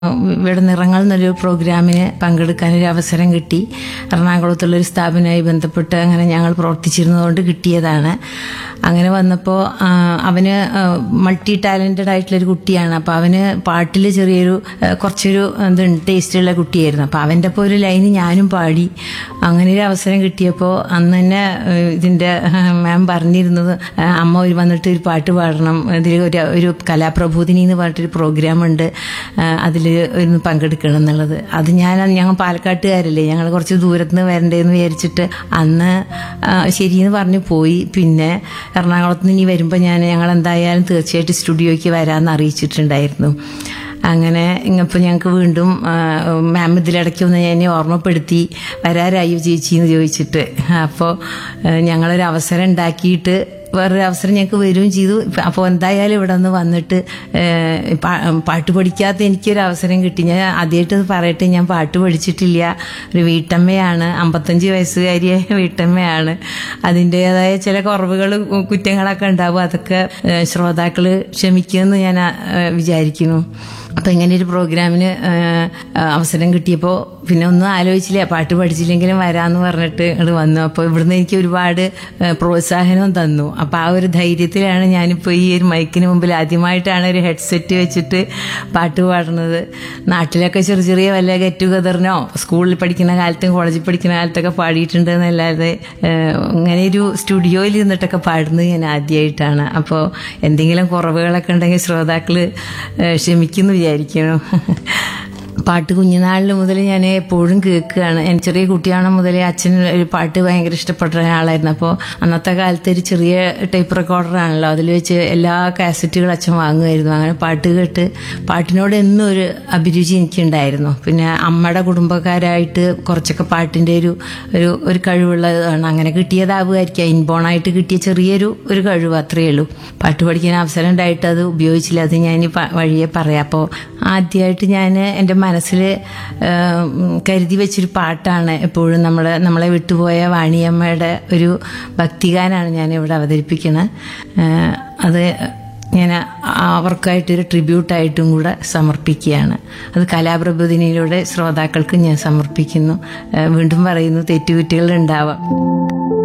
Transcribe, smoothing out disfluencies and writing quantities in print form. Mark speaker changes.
Speaker 1: ഇവിടെ നിറങ്ങൾ എന്നൊരു പ്രോഗ്രാമിന് പങ്കെടുക്കാനൊരു അവസരം കിട്ടി. എറണാകുളത്തുള്ളൊരു സ്ഥാപനവുമായി ബന്ധപ്പെട്ട് അങ്ങനെ ഞങ്ങൾ പ്രവർത്തിച്ചിരുന്നതുകൊണ്ട് കിട്ടിയതാണ്. അങ്ങനെ വന്നപ്പോൾ അവന് മൾട്ടി ടാലന്റഡ് ആയിട്ടുള്ളൊരു കുട്ടിയാണ്. അപ്പോൾ അവന് പാട്ടിൽ കുറച്ചൊരു ടേസ്റ്റുള്ള കുട്ടിയായിരുന്നു. അപ്പോൾ അവൻ്റെ ഒപ്പം ഒരു ലൈന് ഞാനും പാടി. അങ്ങനെ ഒരു അവസരം കിട്ടിയപ്പോൾ അന്ന് തന്നെ ഇതിൻ്റെ മാം പറഞ്ഞിരുന്നത്, അമ്മ വന്നിട്ട് ഒരു പാട്ട് പാടണം, ഇതിൽ ഒരു കലാപ്രബോധിനി എന്ന് പറഞ്ഞിട്ടൊരു പ്രോഗ്രാമുണ്ട്, അതിൽ ഒന്ന് പങ്കെടുക്കണം എന്നുള്ളത്. അത് ഞങ്ങൾ പാലക്കാട്ടുകാരല്ലേ, ഞങ്ങൾ കുറച്ച് ദൂരത്തുനിന്ന് വരണ്ടേന്ന് വിചാരിച്ചിട്ട് അന്ന് ശരിയെന്ന് പറഞ്ഞു പോയി. പിന്നെ എറണാകുളത്ത് നിന്ന് ഇനി വരുമ്പോൾ ഞങ്ങൾ എന്തായാലും തീർച്ചയായിട്ടും സ്റ്റുഡിയോയ്ക്ക് വരാമെന്ന് അറിയിച്ചിട്ടുണ്ടായിരുന്നു. അങ്ങനെ ഇപ്പോൾ ഞങ്ങൾക്ക് വീണ്ടും മാം ഇതിലിടയ്ക്ക് ഒന്ന് എന്നെ ഓർമ്മപ്പെടുത്തി, വരാറായോ ചേച്ചി എന്ന് ചോദിച്ചിട്ട്. അപ്പോൾ ഞങ്ങളൊരു അവസരം ഉണ്ടാക്കിയിട്ട് വേറൊരു അവസരം ഞങ്ങൾക്ക് വരികയും ചെയ്തു. അപ്പോൾ എന്തായാലും ഇവിടെ നിന്ന് വന്നിട്ട് പാട്ട് പഠിക്കാത്ത എനിക്കൊരു അവസരം കിട്ടി. ഞാൻ ആദ്യമായിട്ട് പറയട്ടെ, ഞാൻ പാട്ട് പഠിച്ചിട്ടില്ല. ഒരു വീട്ടമ്മയാണ്, 55 വയസ്സുകാരിയായ വീട്ടമ്മയാണ്. അതിൻ്റേതായ ചില കുറവുകൾ കുറ്റങ്ങളൊക്കെ ഉണ്ടാവും. അതൊക്കെ ശ്രോതാക്കൾ ക്ഷമിക്കുമെന്ന് ഞാൻ വിചാരിക്കുന്നു. അപ്പം ഇങ്ങനെ ഒരു പ്രോഗ്രാമിന് അവസരം കിട്ടിയപ്പോൾ പിന്നെ ഒന്നും ആലോചിച്ചില്ല, പാട്ട് പഠിച്ചില്ലെങ്കിലും വരാമെന്ന് പറഞ്ഞിട്ട് ഇങ്ങോട്ട് വന്നു. അപ്പോൾ ഇവിടുന്ന് എനിക്ക് ഒരുപാട് പ്രോത്സാഹനവും തന്നു. അപ്പോൾ ആ ഒരു ധൈര്യത്തിലാണ് ഞാനിപ്പോൾ ഈ ഒരു മൈക്കിന് മുമ്പിൽ ആദ്യമായിട്ടാണ് ഒരു ഹെഡ്സെറ്റ് വെച്ചിട്ട് പാട്ട് പാടുന്നത്. നാട്ടിലൊക്കെ ചെറിയ വല്ല ഗെറ്റ് ടുഗദറിനോ സ്കൂളിൽ പഠിക്കുന്ന കാലത്തും കോളേജിൽ പഠിക്കുന്ന കാലത്തൊക്കെ പാടിയിട്ടുണ്ട് എന്നല്ലാതെ ഇങ്ങനെ ഒരു സ്റ്റുഡിയോയിൽ ഇരുന്നിട്ടൊക്കെ പാടുന്നത് ഞാൻ ആദ്യമായിട്ടാണ്. അപ്പോൾ എന്തെങ്കിലും കുറവുകളൊക്കെ ഉണ്ടെങ്കിൽ ശ്രോതാക്കൾ ക്ഷമിക്കുന്നു വിചാരിക്കണം. പാട്ട് കുഞ്ഞുനാളിൽ മുതൽ ഞാൻ എപ്പോഴും കേൾക്കുകയാണ്. ചെറിയ കുട്ടിയാണോ മുതലേ അച്ഛൻ ഒരു പാട്ട് ഭയങ്കര ഇഷ്ടപ്പെട്ട ഒരാളായിരുന്നു. അപ്പോൾ അന്നത്തെ കാലത്ത് ഒരു ചെറിയ ടൈപ്പ് റെക്കോർഡറാണല്ലോ, അതിൽ വെച്ച് എല്ലാ കാസറ്റുകളും അച്ഛൻ വാങ്ങുമായിരുന്നു. അങ്ങനെ പാട്ട് കേട്ട് പാട്ടിനോട് എന്നും ഒരു അഭിരുചി എനിക്കുണ്ടായിരുന്നു. പിന്നെ അമ്മയുടെ കുടുംബക്കാരായിട്ട് കുറച്ചൊക്കെ പാട്ടിൻ്റെ ഒരു കഴിവുള്ളതാണ്. അങ്ങനെ കിട്ടിയതാവുമായിരിക്കും, ഇൻബോണായിട്ട് കിട്ടിയ ചെറിയൊരു കഴിവ്, അത്രയേ ഉള്ളൂ. പാട്ട് പഠിക്കാൻ അവസരം ഉണ്ടായിട്ട് അത് ഉപയോഗിച്ചില്ല. അത് ഞാൻ വഴിയെ പറയാം. അപ്പോൾ ആദ്യമായിട്ട് ഞാൻ എൻ്റെ മനസ്സിൽ കരുതി വെച്ചൊരു പാട്ടാണ് എപ്പോഴും നമ്മളെ വിട്ടുപോയ വാണിയമ്മയുടെ ഒരു ഭക്തിഗാനാണ് ഞാൻ ഇവിടെ അവതരിപ്പിക്കുന്നത്. അത് ഞാൻ അവർക്കായിട്ടൊരു ട്രിബ്യൂട്ടായിട്ടും കൂടെ സമർപ്പിക്കുകയാണ്. അത് കലാപ്രബോധിനിയിലൂടെ ശ്രോതാക്കൾക്ക് ഞാൻ സമർപ്പിക്കുന്നു. വീണ്ടും പറയുന്നു, തെറ്റുകുറ്റികൾ ഉണ്ടാവാം.